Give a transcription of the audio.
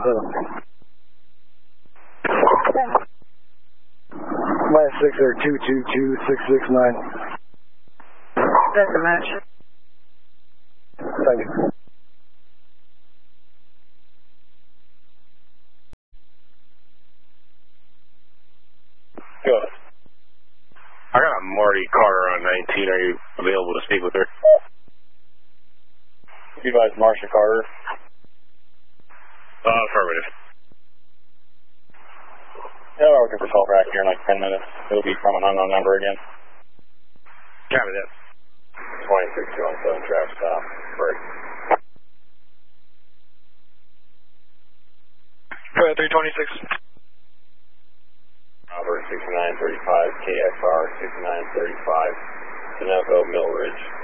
My 6 or 222669. That's a match. Thank you. Good. I got a Marty Carter on 19. Are you available to speak with her? You guys, Marsha Carter. Affirmative. Yeah, we're looking for call back here in like 10 minutes. It'll be from an unknown number again. Copy that. 2627 traffic stop. Break. Go ahead, 326. Robert 6935, KXR 6935, Sunoco Mill Ridge.